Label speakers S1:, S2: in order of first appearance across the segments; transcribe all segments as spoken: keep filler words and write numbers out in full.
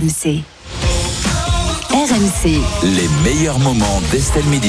S1: M C. R M C.
S2: Les meilleurs moments d'Estelle Midi.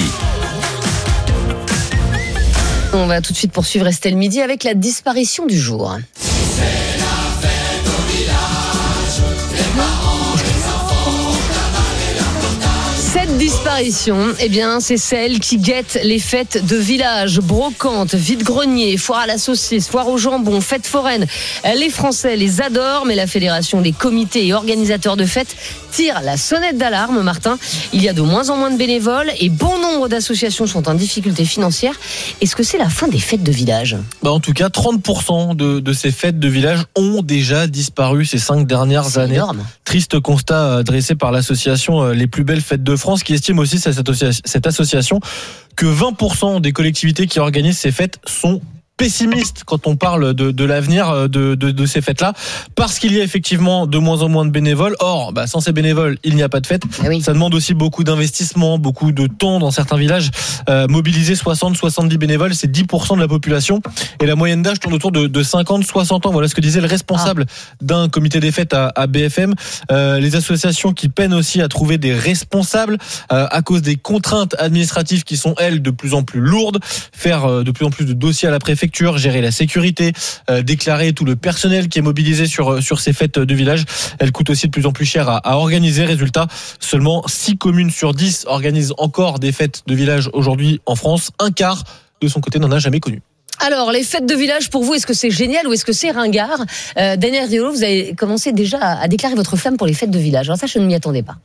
S3: On va tout de suite poursuivre Estelle Midi avec la disparition du jour.
S4: C'est la fête au village, les parents, les enfants, carnaval et la montagne.
S3: Cette disparition, eh bien, c'est celle qui guette les fêtes de village, brocantes, vide-grenier, foire à la saucisse, foire au jambon, fêtes foraines. Les Français les adorent, mais la Fédération des comités et organisateurs de fêtes tire la sonnette d'alarme, Martin. Il y a de moins en moins de bénévoles et bon nombre d'associations sont en difficulté financière. Est-ce que c'est la fin des fêtes de village ?
S5: Bah en tout cas, trente pour cent de, de ces fêtes de village ont déjà disparu ces cinq dernières
S3: c'est
S5: années.
S3: Énorme.
S5: Triste constat dressé par l'association Les Plus Belles Fêtes de France, qui estime aussi cette association, cette association que vingt pour cent des collectivités qui organisent ces fêtes sont pessimiste quand on parle de, de l'avenir de, de, de ces fêtes-là, parce qu'il y a effectivement de moins en moins de bénévoles. Or, bah, sans ces bénévoles, il n'y a pas de fête.
S3: Ah oui.
S5: Ça demande aussi beaucoup d'investissement, beaucoup de temps dans certains villages. Euh, mobiliser soixante à soixante-dix bénévoles, c'est dix pour cent de la population. Et la moyenne d'âge tourne autour de, de cinquante à soixante ans. Voilà ce que disait le responsable ah. d'un comité des fêtes à, à B F M. Euh, les associations qui peinent aussi à trouver des responsables euh, à cause des contraintes administratives qui sont, elles, de plus en plus lourdes. Faire euh, de plus en plus de dossiers à la préfecture, gérer la sécurité, euh, déclarer tout le personnel qui est mobilisé sur sur ces fêtes de village. Elle coûte aussi de plus en plus cher à, à organiser. Résultat, seulement six communes sur dix organisent encore des fêtes de village aujourd'hui en France. Un quart, de son côté, n'en a jamais connu.
S3: Alors, les fêtes de village, pour vous, est-ce que c'est génial ou est-ce que c'est ringard ? euh, Daniel Riolo, vous avez commencé déjà à, à déclarer votre flamme pour les fêtes de village. Alors ça, je ne m'y attendais pas.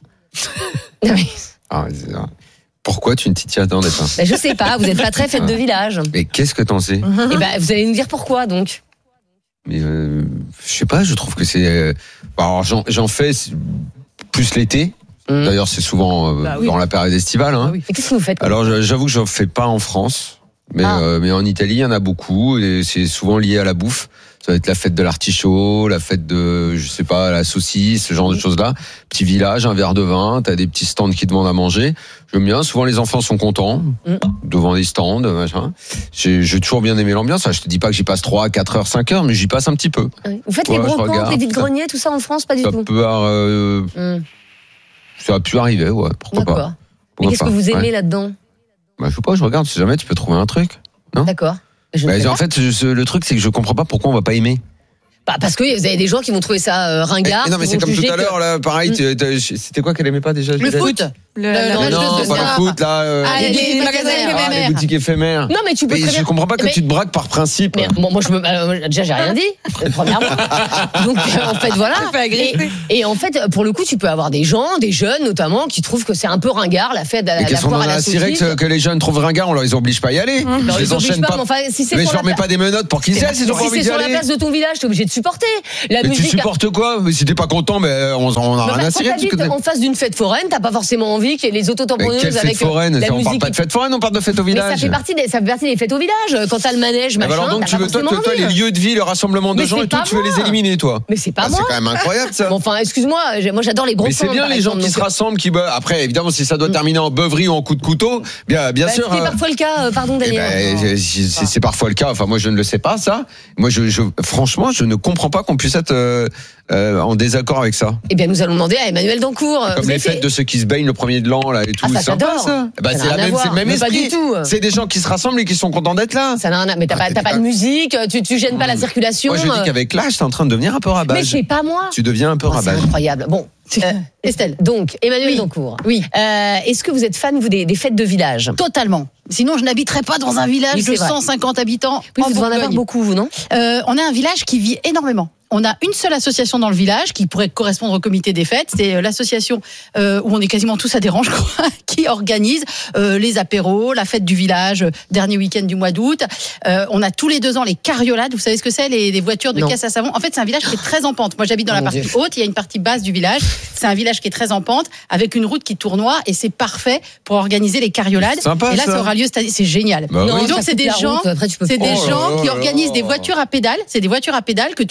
S3: Non, mais...
S6: Ah, c'est ça. Pourquoi tu ne t'y attendais pas ?
S3: Ben, je sais pas, vous n'êtes pas très fête de village.
S6: Mais qu'est-ce que t'en sais ?
S3: Et ben, vous allez nous dire pourquoi donc.
S6: Mais euh, je sais pas, je trouve que c'est. Euh... Alors j'en, j'en fais plus l'été. Mmh. D'ailleurs, c'est souvent euh, bah, oui. dans la période estivale. Hein.
S3: Bah, oui. Mais qu'est-ce que vous faites ?
S6: Alors j'avoue que j'en fais pas en France, mais
S3: ah.
S6: euh, mais en Italie, il y en a beaucoup et c'est souvent lié à la bouffe. Ça va être la fête de l'artichaut, la fête de, je sais pas, la saucisse, ce genre de choses-là. Petit village, un verre de vin, t'as des petits stands qui demandent à manger. J'aime bien. Souvent, les enfants sont contents mmh. devant des stands, machin. J'ai, j'ai toujours bien aimé l'ambiance. Je te dis pas que j'y passe trois, quatre heures, cinq heures, mais j'y passe un petit peu.
S3: Vous faites ouais, les brocantes, les vides-greniers, tout ça en France, pas du
S6: ça
S3: tout.
S6: Peut, euh, mmh. Ça a pu arriver, ouais. Pourquoi
S3: D'accord.
S6: pas.
S3: Mais qu'est-ce
S6: pas.
S3: que vous aimez
S6: ouais.
S3: là-dedans ?
S6: Bah, je sais pas. Je regarde. Si jamais tu peux trouver un truc, non ?
S3: D'accord. Je
S6: bah, en fait, je, le truc, c'est que je comprends pas pourquoi on va pas aimer.
S3: Bah parce que vous avez des gens qui vont trouver ça euh, ringard.
S6: Mais non mais c'est comme tout à l'heure que... là, pareil. Mmh. C'était quoi qu'elle aimait pas déjà ?
S3: Le foot.
S6: Le, le non, pas le foot là. Euh,
S3: ah, les, les, les magasins éphémères.
S6: Ah, les boutiques éphémères.
S3: Non mais tu peux.
S6: Mais
S3: très
S6: je
S3: bien...
S6: comprends pas que
S3: mais...
S6: tu te braques par principe.
S3: Mais, bon, moi je me, euh, déjà j'ai rien dit. Premièrement. Donc en fait voilà. Et, et en fait pour le coup tu peux avoir des gens, des jeunes notamment, qui trouvent que c'est un peu ringard la fête.
S6: Mais qu'est-ce qu'on en a ciré que les jeunes trouvent ringard, on les oblige pas à y aller.
S3: Je les enchaîne pas. Mais
S6: je leur mets pas des menottes pour qu'ils y aillent. Si
S3: c'est sur la place de ton village, t'es obligé de supporter.
S6: La musique. Tu supportes quoi ? Mais si t'es pas content, mais on a rien à cirer.
S3: Quand t'habites en face d'une fête foraine, t'as pas forcément envie que les autotamponneuses avec
S6: foraine, la on parle pas de fête foraine, on parle de fête au village.
S3: Mais ça fait partie des, ça fait partie des fêtes au village. Quand t'as le manège, machin.
S6: Alors donc tu veux toi, toi, toi les lieux de vie, le rassemblement de gens et tout, tu veux les éliminer toi.
S3: Mais c'est pas moi.
S6: C'est quand même incroyable ça.
S3: Enfin, excuse-moi, moi j'adore les gros.
S6: Mais c'est bien les gens qui se rassemblent, qui après évidemment si ça doit terminer en beuverie ou en coup de couteau, bien bien sûr.
S3: C'est parfois le cas, pardon Daniel.
S6: C'est parfois le cas. Enfin moi je ne le sais pas ça. Moi je franchement je ne comprends pas qu'on puisse être Euh, en désaccord avec ça.
S3: Eh bien, nous allons demander à Emmanuel Dancourt.
S6: Comme les fêtes fait... de ceux qui se baignent le premier de l'an là et tout.
S3: Ah, ça,
S6: c'est sympa ça. Bah,
S3: ça
S6: c'est, la même, c'est le même
S3: mais
S6: esprit.
S3: Pas du tout.
S6: C'est des gens qui se rassemblent et qui sont contents d'être là.
S3: Ça n'a rien à... Mais t'as, ah, pas, t'as pas de musique, tu, tu gênes mmh. pas la circulation.
S6: Moi, je dis qu'avec l'âge, t'es en train de devenir un peu rabâche.
S3: Mais c'est pas moi.
S6: Tu deviens un peu
S3: oh,
S6: rabâche.
S3: C'est incroyable. Bon. Euh, Estelle, donc Emmanuel oui. Dancourt.
S7: Oui.
S3: Euh, est-ce que vous êtes fan vous des, des fêtes de village ?
S7: Totalement. Sinon, je n'habiterais pas dans un village oui, de cent cinquante habitants.
S3: Oui,
S7: en
S3: vous devez en avoir beaucoup, vous non ?
S7: euh, On a un village qui vit énormément. On a une seule association dans le village qui pourrait correspondre au comité des fêtes. C'est l'association euh, où on est quasiment tous adhérents, je crois, qui organise euh, les apéros, la fête du village, dernier week-end du mois d'août. Euh, on a tous les deux ans les carriolades. Vous savez ce que c'est, les, les voitures de non. caisse à savon. En fait, c'est un village qui est très en pente. Moi, j'habite dans oh la partie Dieu. haute. Il y a une partie basse du village. C'est un village qui est très en pente, avec une route qui tournoie, et c'est parfait pour organiser les carriolades.
S6: Sympa,
S7: et là,
S6: ça.
S7: ça aura lieu cette année. C'est génial.
S6: Bah
S7: non,
S6: oui.
S7: Donc, c'est des gens,
S3: Après,
S7: c'est des
S6: oh
S7: gens
S6: là
S7: qui
S6: là
S7: organisent
S6: là
S7: des voitures à pédales. C'est des voitures à pédales que tu décores.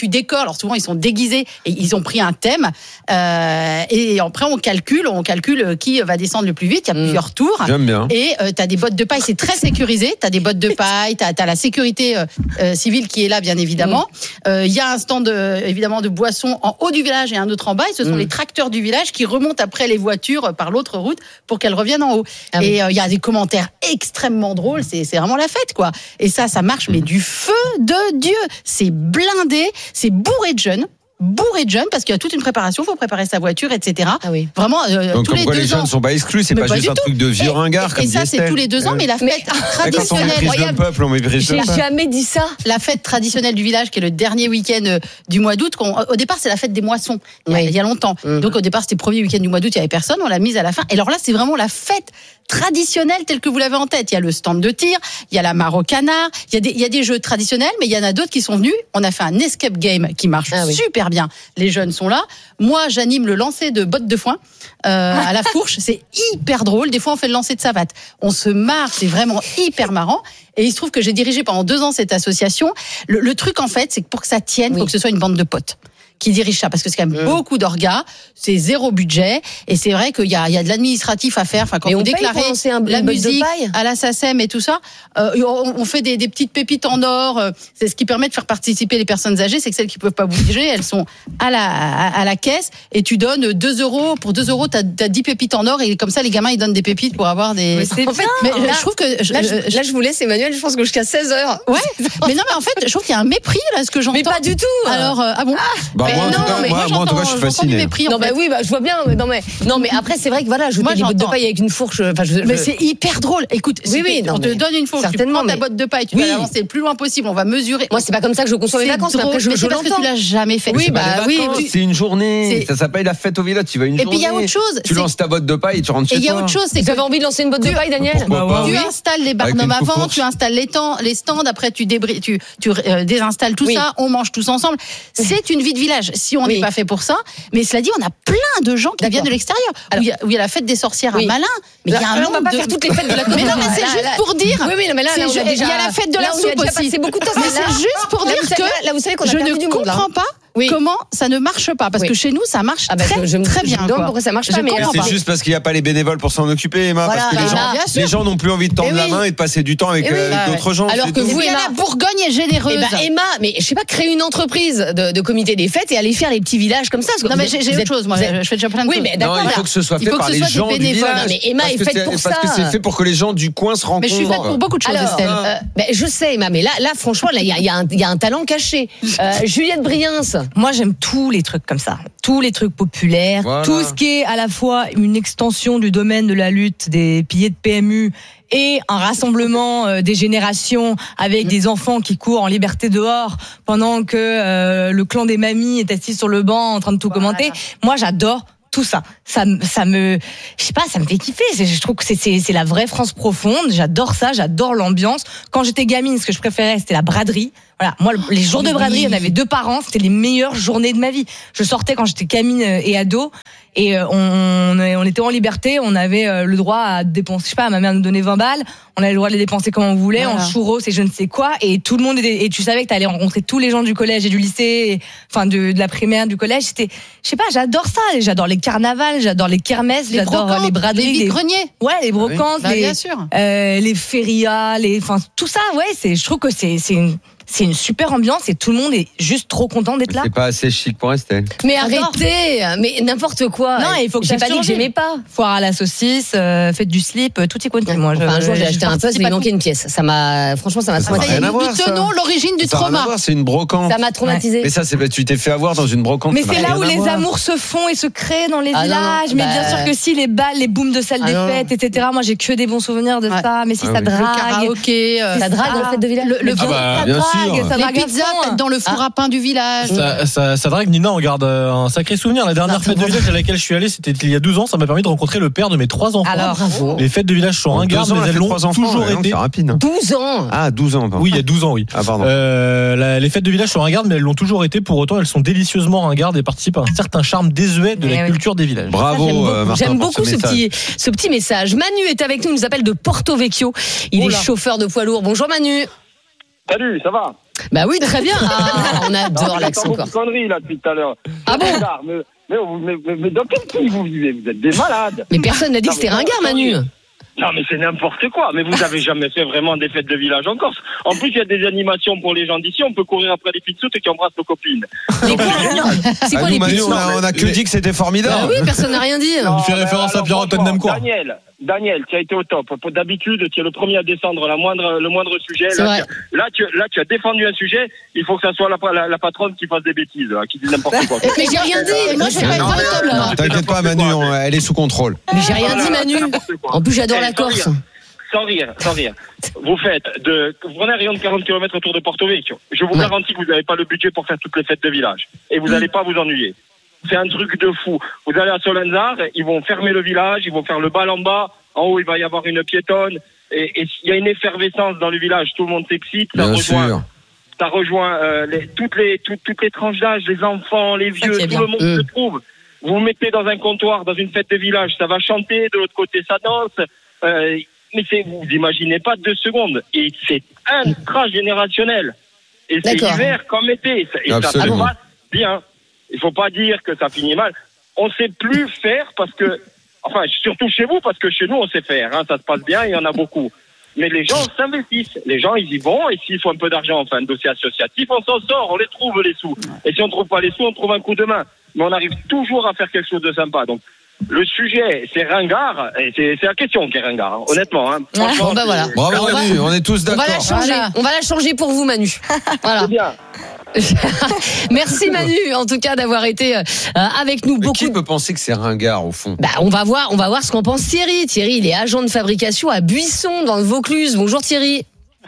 S7: Alors souvent ils sont déguisés et ils ont pris un thème. Euh, et après on calcule, on calcule qui va descendre le plus vite. Il y a plusieurs tours.
S6: J'aime bien.
S7: Et euh, tu as des bottes de paille, c'est très sécurisé. Tu as des bottes de paille, tu as la sécurité euh, euh, civile qui est là, bien évidemment. Il euh, y a un stand, de, évidemment, de boissons en haut du village et un autre en bas. Et ce sont mmh. les tracteurs du village qui remontent après les voitures par l'autre route pour qu'elles reviennent en haut. Ah, et il oui. euh, y a des commentaires extrêmement drôles. C'est, c'est vraiment la fête, quoi. Et ça, ça marche, mais du feu de Dieu. C'est blindé, c'est bourré de jeunes. bourré de jeunes parce qu'il y a toute une préparation, il faut préparer sa voiture, et cetera. Ah oui. Vraiment, euh,
S6: donc,
S7: tous
S6: comme
S7: les
S6: quoi
S7: deux
S6: les
S7: ans.
S6: jeunes ne sont pas exclus, c'est pas, pas juste un tout. truc de vieux ringard.
S7: Et, et ça, c'est tous les deux ans, mais la fête mais, traditionnelle.
S6: Quand on méprise le peuple, on méprise le peuple.
S3: J'ai jamais dit ça.
S7: La fête traditionnelle du village, qui est le dernier week-end euh, du mois d'août. Au départ, c'est la fête des moissons, il y a, oui. il y a longtemps. Mmh. Donc au départ, c'était le premier week-end du mois d'août, il y avait personne, on l'a mise à la fin. Et alors là, c'est vraiment la fête traditionnelle telle que vous l'avez en tête. Il y a le stand de tir, il y a la mare au canard, il y a des, il y a des jeux traditionnels, mais il y en a d'autres qui sont venus. On a fait un escape game qui marche ah, oui. super bien. Les jeunes sont là. Moi, j'anime le lancer de bottes de foin euh, à la fourche. C'est hyper drôle. Des fois, on fait le lancer de savate. On se marre, c'est vraiment hyper marrant. Et il se trouve que j'ai dirigé pendant deux ans cette association. Le, le truc, en fait, c'est que pour que ça tienne, il oui. faut que ce soit une bande de potes qui dirige ça, parce que c'est quand même mmh. beaucoup d'orgas, c'est zéro budget, et c'est vrai qu'il y a, il y a de l'administratif à faire. Enfin, quand mais vous déclarez un, la musique à la SACEM et tout ça, euh, on, on fait des, des petites pépites en or. Euh, c'est ce qui permet de faire participer les personnes âgées, c'est que celles qui peuvent pas bouger, elles sont à la à, à la caisse, et tu donnes deux euros pour deux euros, t'as, t'as dix pépites en or, et comme ça les gamins ils donnent des pépites pour avoir des.
S3: Mais c'est
S7: en fait, mais là, je trouve que je,
S3: là, je, là je vous laisse Emmanuel, je pense que jusqu'à seize heures.
S7: Ouais. Mais non, mais en fait, je trouve qu'il y a un mépris là, ce que j'entends.
S3: Mais pas du tout.
S7: Alors euh, ah bon. Ah.
S6: Bah, moi, en tout cas, moi, moi, en tout cas, je suis fasciné.
S7: Mépris,
S3: non, bah oui, bah, je vois bien. Non, mais, non, mais après, c'est vrai que voilà, je mets des bottes de paille avec une fourche. Enfin, je,
S7: mais
S3: je...
S7: c'est hyper drôle. Écoute,
S3: oui, oui,
S7: on
S3: non,
S7: te donne une fourche, tu prends ta botte de paille, tu oui. vas l'avancer le plus loin possible, on va mesurer.
S3: Moi, c'est pas comme ça que je conçois mes vacances, mais après, je,
S7: mais
S3: je
S7: c'est parce
S3: l'entends.
S7: que tu l'as jamais fait.
S3: Oui, bah oui.
S6: C'est une journée. Ça s'appelle la fête au village. Tu vas une journée.
S7: Et puis il y a autre chose.
S6: Tu lances ta botte de paille et tu rentres chez toi.
S7: Et il y a autre chose, c'est que
S3: tu avais envie de lancer une botte de paille, Daniel.
S7: Tu installes les barnums avant, tu installes les temps, les stands. Après, tu débris, tu tu désinstalles tout ça. On mange tous ensemble. C'est une vie de village. Si on n'est pas fait pour ça, mais cela dit, on a plein de gens qui viennent de l'extérieur. Où il y, y a la fête des sorcières oui. à Malin, mais il y a un
S3: nombre
S7: on va pas
S3: de...
S7: faire toutes les fêtes de la commune. Mais non, mais c'est juste pour dire.
S3: Oui, oui, mais là, il
S7: y a la fête de la soupe aussi.
S3: C'est beaucoup de temps.
S7: Mais c'est juste pour dire que
S3: là, vous savez qu'on a
S7: je
S3: perdu
S7: ne
S3: du monde.
S7: comprends pas. Oui. Comment ça ne marche pas, parce oui. que chez nous ça marche ah bah très, je, très bien.
S3: Donc pourquoi ça marche pas, mais
S6: c'est pas. Juste parce qu'il n'y a pas les bénévoles pour s'en occuper, Emma, voilà, parce que les gens, les gens n'ont plus envie de tendre oui. la main et de passer du temps avec oui. euh, ah, d'autres ouais. gens.
S3: Alors que vous, Emma,
S7: la Bourgogne est généreuse.
S3: Eh ben, Emma, mais je sais pas, créer une entreprise de, de comité des fêtes et aller faire les petits villages comme ça.
S7: Non mais j'ai autre chose, moi, je fais déjà plein de choses.
S3: Oui, mais d'accord.
S6: Il faut que ce soit fait par les gens du village.
S3: Mais Emma est faite pour ça.
S6: Parce que c'est fait pour que les gens du coin se rencontrent.
S7: Mais je suis faite pour beaucoup de choses, Estelle.
S3: Je sais, Emma, mais là, là, franchement, il y a un talent caché. Juliette Briens.
S8: Moi, j'aime tout les trucs comme ça, tous les trucs populaires, voilà. Tout ce qui est à la fois une extension du domaine de la lutte des piliers de P M U et un rassemblement euh, des générations avec mmh. des enfants qui courent en liberté dehors pendant que euh, le clan des mamies est assis sur le banc en train de tout voilà. commenter. Moi, j'adore tout ça. Ça, ça me, je sais pas, ça me fait kiffer. Je trouve que c'est, c'est, c'est la vraie France profonde. J'adore ça, j'adore l'ambiance. Quand j'étais gamine, ce que je préférais, c'était la braderie. Voilà, moi, les jours de braderie, il y en avait deux par an. C'était les meilleures journées de ma vie. Je sortais quand j'étais gamine et ado, et on, on était en liberté. On avait le droit à dépenser, je sais pas, ma mère nous donnait vingt balles. On avait le droit de les dépenser comme on voulait, voilà. En churros et je ne sais quoi. Et tout le monde était, et tu savais que t'allais rencontrer tous les gens du collège et du lycée, et, enfin de, de la primaire, du collège. C'était, je sais pas, j'adore ça. J'adore les carnavals, j'adore les kermesses,
S7: les
S8: j'adore
S7: brocantes,
S8: les braderies,
S7: les greniers.
S8: Ouais, les brocantes,
S7: oui. bah,
S8: les,
S7: bien sûr.
S8: Euh, les férias, les, enfin tout ça. Ouais, c'est, je trouve que c'est, c'est une C'est une super ambiance et tout le monde est juste trop content d'être là.
S6: C'est pas assez chic pour Estelle.
S3: Mais arrêtez, mais n'importe quoi.
S8: Non, il faut que
S3: j'ai pas dit que j'aimais pas.
S8: Foire à la saucisse, euh, faites du slip, tout y compte. Moi,
S3: enfin,
S8: je,
S3: un jour j'ai acheté un poste, mais il manquait une pièce. Ça m'a, franchement, ça m'a traumatisé.
S7: Nous tenons l'origine du trauma.
S6: C'est une brocante.
S3: Ça m'a traumatisé.
S6: Mais ça, c'est tu t'es fait avoir dans une brocante.
S8: Mais c'est là où les amours se font et se créent dans les villages. Mais bien sûr que si les balles, les booms de salle des fêtes, et cetera. Moi, j'ai que des bons souvenirs de ça. Mais si ça drague,
S7: karaoké,
S3: ça drague dans la fête de village.
S7: Le
S8: drague, ça drague.
S7: Dans le four à pain du village.
S5: Ça, ça, ça drague, Nina, on garde un sacré souvenir. La dernière fête de village à laquelle je suis allé, c'était il y a douze ans. Ça m'a permis de rencontrer le père de mes trois enfants.
S8: Alors, bravo.
S5: Les fêtes de village sont ringardes, mais elles l'ont toujours
S6: ouais,
S5: été.
S6: C'est rapide.
S3: douze ans.
S6: Ah, douze ans. Pardon.
S5: Oui, il y a douze ans, oui.
S6: Ah, pardon.
S5: Euh, la, les fêtes de village sont ringardes, mais elles l'ont toujours été. Pour autant, elles sont délicieusement ringardes et participent à un certain charme désuet de
S8: mais
S5: la
S8: oui.
S5: culture des villages.
S6: Bravo,
S3: ça, j'aime beaucoup,
S6: euh, Martin,
S3: j'aime beaucoup
S6: ce,
S3: ce petit, ce petit message. Manu est avec nous, il nous appelle de Porto Vecchio. Il oh est chauffeur de poids lourd. Bonjour Manu.
S9: Salut, ça va?
S3: Bah oui, très bien. Ah, on adore
S9: Non,
S3: l'accent
S9: c'est
S3: corse.
S9: pas conneries, là, depuis tout à l'heure.
S3: Ah bon?
S9: Ringard, mais, mais, mais, mais, mais dans quel pays vous vivez? Vous êtes des malades.
S3: Mais personne n'a dit
S9: Non,
S3: que c'était
S9: mais non,
S3: ringard, Manu.
S9: Non, mais c'est n'importe quoi. Mais vous avez jamais fait vraiment des fêtes de village en Corse. En plus, il y a des animations pour les gens d'ici. On peut courir après les petites soutes qui embrassent nos copines.
S3: Mais quoi? C'est
S6: Ah,
S3: quoi
S6: nous,
S3: les
S6: Manu,
S3: petits
S6: on a, on a que dit que c'était
S3: Bah
S6: formidable.
S3: oui, personne n'a rien dit.
S5: Il fait référence à Pierre-Antoine Demcourt.
S9: Daniel, Daniel, tu as été au top. D'habitude, tu es le premier à descendre la moindre, le moindre sujet.
S3: C'est
S9: Là,
S3: vrai.
S9: tu, là, tu, là, tu as défendu un sujet. Il faut que ça soit la, la, la patronne qui fasse des bêtises, là, qui dit n'importe quoi.
S3: Mais j'ai rien dit. Moi, je suis pas
S9: Non, mais,
S3: une
S9: non,
S3: là.
S9: mais-
S6: T'inquiète pas, Manu, on- elle est sous contrôle.
S3: Mais j'ai rien
S9: Voilà,
S3: dit, Manu.
S9: n'importe quoi.
S3: En plus, j'adore
S9: Eh,
S3: la
S9: sans
S3: Corse.
S9: rire. Sans rire, sans rire. Vous faites de, vous prenez un rayon de quarante kilomètres autour de Porto Vecchio. Je vous
S3: Ouais.
S9: garantis que vous n'avez pas le budget pour faire toutes les fêtes de village. Et vous n'allez pas vous ennuyer. C'est un truc de fou. Vous allez à Solenzar, ils vont fermer le village, ils vont faire le bal en bas. En haut, il va y avoir une piétonne. Et, et il y a une effervescence dans le village. Tout le monde s'excite. Ça
S6: Bien
S9: rejoint,
S6: sûr.
S9: ça rejoint euh, les, toutes les toutes, toutes les tranches d'âge, les enfants, les vieux,
S8: qui est
S9: tout
S8: bien.
S9: le monde
S3: Mm.
S9: se trouve. Vous vous mettez dans un comptoir, dans une fête de village, ça va chanter. De l'autre côté, ça danse. Euh, mais c'est, vous imaginez pas deux secondes. Et c'est intragénérationnel. Et c'est
S3: D'accord.
S9: hiver comme été. Et ça se
S6: Absolument.
S9: passe bien. Il faut pas dire que ça finit mal. On sait plus faire parce que, enfin, surtout chez vous, parce que chez nous, on sait faire. Hein, ça se passe bien, il y en a beaucoup. Mais les gens s'investissent. Les gens, ils y vont. Et s'il faut un peu d'argent, on fait un dossier associatif, on s'en sort, on les trouve, les sous. Et si on trouve pas les sous, on trouve un coup de main. Mais on arrive toujours à faire quelque chose de sympa. Donc, le sujet, c'est ringard. Et c'est, c'est la question qui est ringard, hein, honnêtement. Hein. Franchement,
S3: Bon, bah
S9: c'est-
S3: voilà.
S6: Bravo,
S3: On va-
S6: Manu, on est tous
S3: On va la
S6: d'accord.
S3: changer.
S7: Voilà.
S3: On va la changer pour vous, Manu. Voilà.
S9: C'est bien.
S3: Merci, Manu, en tout cas, d'avoir été euh, avec nous.
S6: Mais
S3: Beaucoup.
S6: qui peut penser que c'est ringard, au fond?
S3: Bah, on va voir, on va voir ce qu'en pense Thierry. Thierry, il est agent de fabrication à Buisson, dans le Vaucluse. Bonjour, Thierry.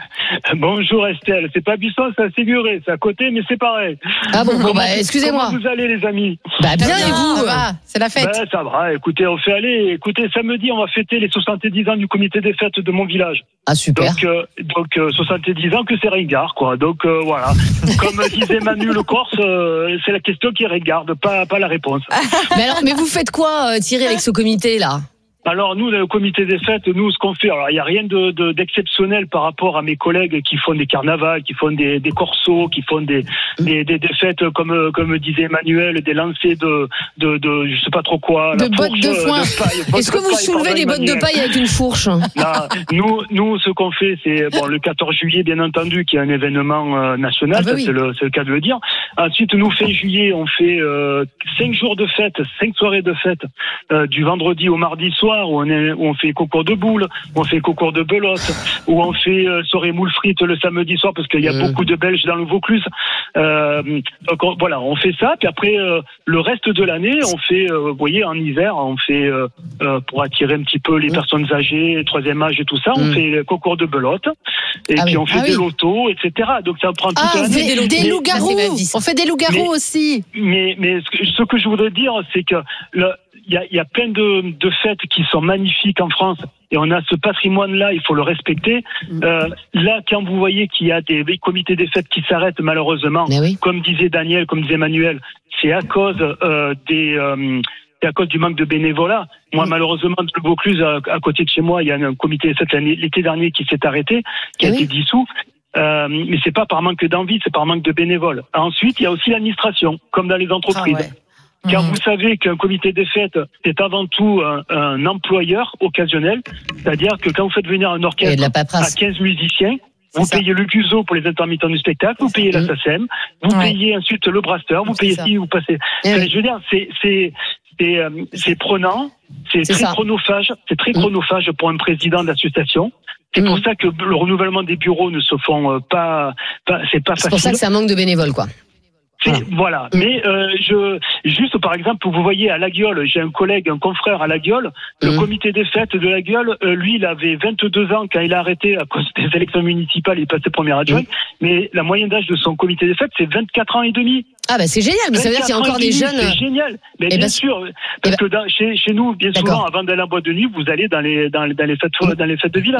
S10: Bonjour Estelle, c'est pas Buisson, c'est à Séguré, c'est à côté, mais c'est pareil.
S3: Ah bon, bon
S10: Comment-
S3: bah, excusez-moi.
S10: Comment vous allez les amis?
S3: Bah, bien, et vous?
S7: Ça va, c'est la fête.
S10: Ben, ça va, écoutez, on fait aller, écoutez, samedi, on va fêter les soixante-dix ans du comité des fêtes de mon village.
S3: Ah, super.
S10: Donc, euh, donc euh, soixante-dix ans que c'est ringard, quoi. Donc, euh, voilà. Comme disait Manu le Corse, euh, c'est la question qui regarde, pas, pas la réponse.
S3: Mais alors, mais vous faites quoi, euh, Thierry, avec ce comité-là?
S10: Alors nous, le comité des fêtes, nous, ce qu'on fait, alors il n'y a rien de, de, d'exceptionnel par rapport à mes collègues qui font des carnavals, qui font des, des corsos, qui font des, des, des, des fêtes comme, comme disait Emmanuel, des lancers de, de, de je sais pas trop quoi.
S7: De
S10: la
S7: bottes
S10: fourche,
S7: de foin.
S10: de paille, bottes
S3: Est-ce que
S10: de
S3: vous
S10: paille,
S3: soulevez
S10: pardon,
S3: des bottes de
S10: Emmanuel.
S3: paille avec une fourche?
S10: Non, nous, nous, ce qu'on fait, c'est bon le quatorze juillet, bien entendu, qui est un événement euh, national,
S3: Ah bah
S10: ça,
S3: oui.
S10: c'est le, c'est le cas de le dire. Ensuite, nous, fin juillet, on fait euh, cinq jours de fête, cinq soirées de fête, euh, du vendredi au mardi soir, où on, est, où on fait concours de boules, où on fait concours de belote, où on fait euh, soirée moule frites le samedi soir, parce qu'il y a
S3: Mmh.
S10: beaucoup de Belges dans le Vaucluse. Euh, donc on- voilà, on fait ça. Puis après, euh, le reste de l'année, on fait, euh, vous voyez, en hiver, on fait euh, euh, pour attirer un petit peu les
S3: Mmh.
S10: personnes âgées, troisième âge et tout ça, on
S3: Mmh.
S10: fait le concours de belote. Et
S3: Ah
S10: puis
S3: oui.
S10: on fait
S7: Ah
S10: des
S7: oui.
S10: lotos, et cetera. Donc ça prend toute
S7: Ah,
S10: l'année.
S7: des,
S3: des
S7: des
S3: lotos.
S7: loups-garous.
S3: Ça, c'est ma vie, ça.
S7: On fait des loups-garous
S10: Mais-
S7: aussi.
S10: Mais, mais ce que, ce que je voudrais dire, c'est que le- il y a, il y a plein de, de fêtes qui sont magnifiques en France. Et on a ce patrimoine-là, il faut le respecter. Euh, là, quand vous voyez qu'il y a des, des comités des fêtes qui s'arrêtent malheureusement,
S3: Mais oui.
S10: comme disait Daniel, comme disait Emmanuel, c'est à cause euh, des, euh, c'est à cause du manque de bénévolat. Moi, malheureusement, dans le Vaucluse, à, à côté de chez moi, il y a un comité des fêtes l'année- l'été dernier qui s'est arrêté, qui a
S3: Ah
S10: été
S3: oui.
S10: dissous. Euh, mais c'est pas par manque d'envie, c'est par manque de bénévoles. Ensuite, il y a aussi l'administration, comme dans les entreprises.
S8: Ah ouais.
S10: Car
S8: Mhm.
S10: vous savez qu'un comité des fêtes est avant tout un, un employeur occasionnel, c'est-à-dire que quand vous faites venir un
S3: Il y a
S10: orchestre
S3: de la
S10: à
S3: paperasse.
S10: quinze musiciens, vous
S8: ça.
S10: payez le G U S O pour les intermittents du spectacle, vous payez la
S3: Mhm.
S10: S A C E M, vous
S8: Ouais.
S10: payez ensuite le brasseur, vous
S8: C'est
S10: payez
S8: ça.
S10: ci, vous passez.
S3: Eh
S10: Enfin,
S3: oui.
S10: je veux dire, c'est c'est c'est euh, c'est prenant, c'est
S3: C'est
S10: très
S3: ça.
S10: chronophage, c'est très
S3: Mhm.
S10: chronophage pour un président d'association. C'est
S3: Mhm.
S10: pour ça que le renouvellement des bureaux ne se font euh, pas, pas c'est pas
S3: C'est pour ça
S10: facile.
S3: que ça manque de bénévoles, quoi.
S10: C'est- Voilà.
S3: Mm.
S10: Mais euh, je juste par exemple, vous voyez à La Guiole, j'ai un collègue, un confrère à La Guiole, le
S3: Mm.
S10: comité des fêtes de La Guiole, euh, lui, il avait vingt-deux ans quand il a arrêté à cause des élections municipales, il est passé premier adjoint,
S3: Mm.
S10: mais la moyenne d'âge de son comité des fêtes, c'est vingt-quatre ans et demi.
S3: Ah, bah, c'est génial. Mais ça veut dire qu'il y a
S10: vingt-quatre
S3: encore
S10: ans et
S3: des
S10: demi,
S3: jeunes.
S10: C'est génial. Mais
S3: Eh
S10: bien
S3: ben,
S10: sûr, parce
S3: ben-
S10: que dans- chez, chez nous, bien
S3: D'accord.
S10: souvent, avant d'aller en boîte de nuit, vous allez dans les dans les, dans les fêtes
S3: Mm.
S10: dans les fêtes de village.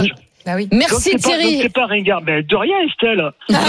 S8: Bah oui.
S3: Merci
S10: Donc, c'est pas-
S3: Thierry.
S10: donc, c'est pas ringard. Ben, de rien, Estelle.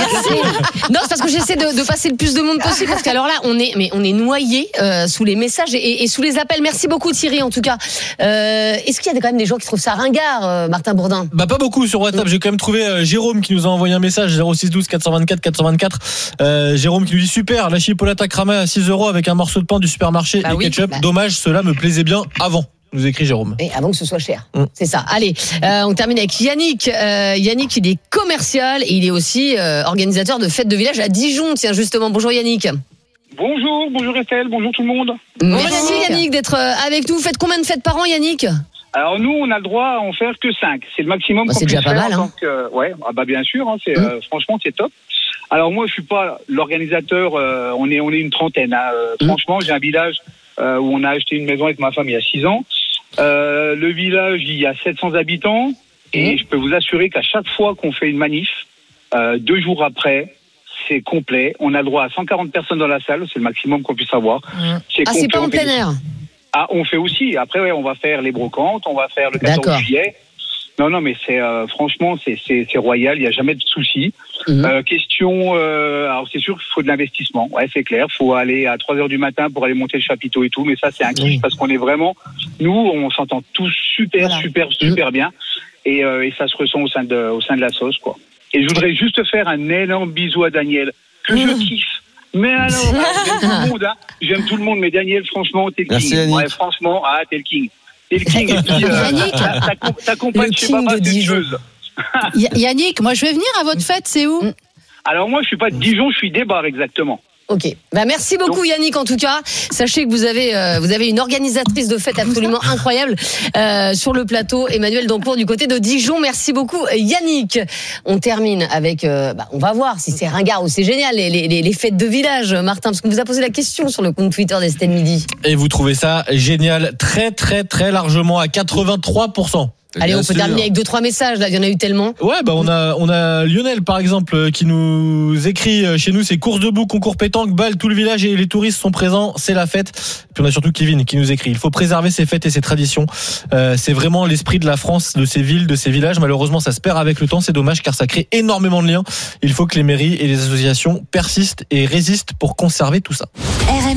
S3: Non, c'est parce que j'essaie de, de passer le plus de monde possible parce qu'alors là, on est, mais on est noyé euh, sous les messages et, et sous les appels. Merci beaucoup Thierry en tout cas. Euh, est-ce qu'il y a quand même des gens qui trouvent ça ringard, euh, Martin Bourdin?
S5: Bah pas beaucoup sur WhatsApp. J'ai quand même trouvé euh, Jérôme qui nous a envoyé un message zéro six douze quatre cent vingt-quatre quatre cent vingt-quatre. Euh, Jérôme qui nous dit super, la chipolata cramée à six euros avec un morceau de pain du supermarché
S3: Bah
S5: et
S3: oui,
S5: ketchup.
S3: bah.
S5: Dommage, cela me plaisait bien avant. Nous écrit Jérôme.
S3: Et avant que ce soit cher.
S5: Mm.
S3: C'est ça. Allez, euh, on termine avec Yannick. Euh, Yannick, il est commercial et il est aussi euh, organisateur de fêtes de village à Dijon. Tiens, justement. Bonjour Yannick.
S9: Bonjour, bonjour Estelle, bonjour tout le monde.
S3: Merci Yannick d'être euh, avec nous. Vous faites combien de fêtes par an, Yannick?
S9: Alors nous, on a le droit à en faire que cinq. C'est le maximum
S3: Bah,
S9: qu'on
S3: c'est
S9: puisse
S3: déjà pas
S9: faire.
S3: mal,
S9: en
S3: hein.
S9: tant que- ouais, ah bah bien sûr. Hein, c'est
S3: Mm.
S9: euh, franchement c'est top. Alors moi, je suis pas l'organisateur. euh, on est on est une trentaine. Hein, euh,
S3: Mm.
S9: Franchement, j'ai un village euh, où on a acheté une maison avec ma femme il y a six ans. Euh, le village, il y a sept cents habitants et
S3: Mm.
S9: je peux vous assurer qu'à chaque fois qu'on fait une manif, euh, deux jours après, c'est complet. On a le droit à cent quarante personnes dans la salle. C'est le maximum qu'on puisse avoir.
S3: Ah, c'est
S9: complet,
S3: pas en
S9: on fait
S3: plein
S9: des-
S3: air.
S9: Ah, on fait aussi. Après, ouais, on va faire les brocantes, on va faire le quatorze
S3: D'accord.
S9: juillet. Non, non, mais c'est euh, franchement, c'est c'est c'est royal. Il y a jamais de souci.
S3: Mhm.
S9: Euh, question. Euh, alors, c'est sûr qu'il faut de l'investissement. Ouais, c'est clair. Faut aller à trois heures du matin pour aller monter le chapiteau et tout. Mais ça, c'est un kiff
S3: Oui.
S9: parce qu'on est vraiment. Nous, on s'entend tous super,
S3: Voilà.
S9: super, super bien. Et, euh, et ça se ressent au sein de au sein de la sauce, quoi. Et je voudrais juste faire un énorme bisou à Daniel que je kiffe. Mais alors, ah, j'aime tout le monde, hein. J'aime tout le monde, mais Daniel, franchement, t'es le
S6: Merci,
S9: king.
S6: Yannick.
S9: Ouais, franchement, ah, t'es le king. T'es le king. Et puis, euh,
S7: Yannick.
S9: ta- ta com- ta compagne
S3: Le
S9: chez
S3: king
S9: Baba,
S3: de
S9: c'est une
S3: Dijon.
S9: chose.
S7: Y- Yannick, moi je vais venir à votre fête, c'est où?
S9: Alors moi, je suis pas de Dijon, je suis des Bars, exactement.
S3: Ok. Bah, merci beaucoup Yannick en tout cas. Sachez que vous avez euh, vous avez une organisatrice de fête absolument incroyable euh, sur le plateau, Emmanuel Dancourt du côté de Dijon. Merci beaucoup Yannick. On termine avec euh, bah, on va voir si c'est ringard ou c'est génial les, les, les fêtes de village, Martin, parce qu'on vous a posé la question sur le compte Twitter d'Estelle Midi.
S5: Et vous trouvez ça génial, très très très largement à quatre-vingt-trois pour cent.
S3: Allez,
S6: Bien
S3: on peut
S6: sûr.
S3: terminer avec deux trois messages là, il y en a eu tellement.
S5: Ouais, bah on a on a Lionel par exemple euh, qui nous écrit euh, chez nous, c'est course debout, concours pétanque, balle, tout le village et les touristes sont présents, c'est la fête. Puis on a surtout Kevin qui nous écrit, il faut préserver ces fêtes et ces traditions. Euh, c'est vraiment l'esprit de la France, de ces villes, de ces villages. Malheureusement, ça se perd avec le temps, c'est dommage car ça crée énormément de liens. Il faut que les mairies et les associations persistent et résistent pour conserver tout ça.
S1: R M